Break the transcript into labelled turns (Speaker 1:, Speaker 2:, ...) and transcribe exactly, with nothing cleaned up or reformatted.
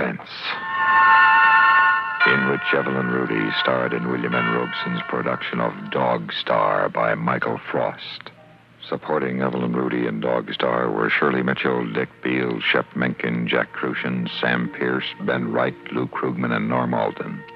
Speaker 1: Suspense, in which Evelyn Rudy starred in William N. Robeson's production of Dog Star by Michael Frost. Supporting Evelyn Rudy in Dog Star were Shirley Mitchell, Dick Beale, Shep Menken, Jack Crucian, Sam Pierce, Ben Wright, Lou Krugman, and Norm Alden.